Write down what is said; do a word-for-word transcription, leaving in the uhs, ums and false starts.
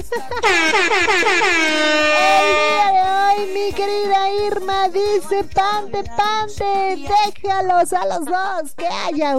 El día de hoy, mi querida Irma dice: pante, pante, déjalos a los dos, que haya